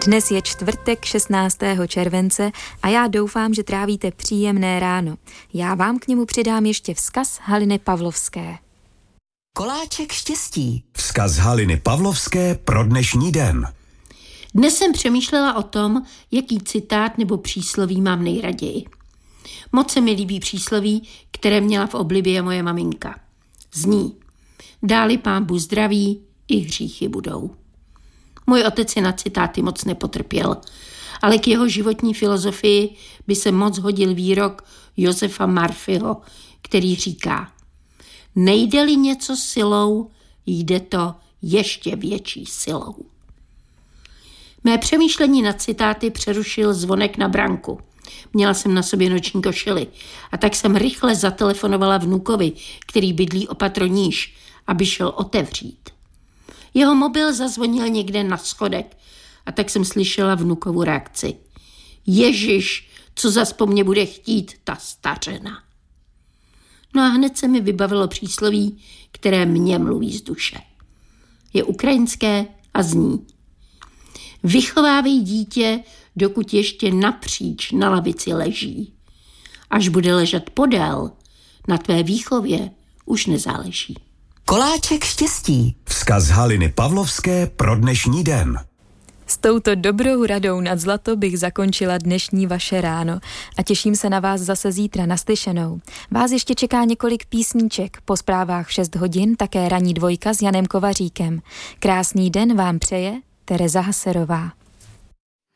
Dnes je čtvrtek 16. července a já doufám, že trávíte příjemné ráno. Já vám k němu přidám ještě vzkaz Haliny Pavlovské. Koláček štěstí. Vzkaz Haliny Pavlovské pro dnešní den. Dnes jsem přemýšlela o tom, jaký citát nebo přísloví mám nejraději. Moc se mi líbí přísloví, které měla v oblibě moje maminka. Zní: dáli Pán Bůh zdraví, i hříchy budou. Můj otec si na citáty moc nepotrpěl, ale k jeho životní filozofii by se moc hodil výrok Josefa Murphyho, který říká: nejde-li něco silou, jde to ještě větší silou. Mé přemýšlení nad citáty přerušil zvonek na branku. Měla jsem na sobě noční košili a tak jsem rychle zatelefonovala vnukovi, který bydlí o patro níž, aby šel otevřít. Jeho mobil zazvonil někde na schodech a tak jsem slyšela vnukovu reakci. Ježiš, co zas po mně bude chtít ta stařena. No a hned se mi vybavilo přísloví, které mě mluví z duše. Je ukrajinské a zní: vychovávej dítě, dokud ještě napříč na lavici leží. Až bude ležet podél, na tvé výchově už nezáleží. Koláček štěstí. Vzkaz Haliny Pavlovské pro dnešní den. S touto dobrou radou nad zlato bych zakončila dnešní vaše ráno a těším se na vás zase zítra naslyšenou. Vás ještě čeká několik písníček, po zprávách v 6 hodin také ranní dvojka s Janem Kovaříkem. Krásný den vám přeje Tereza Haserová.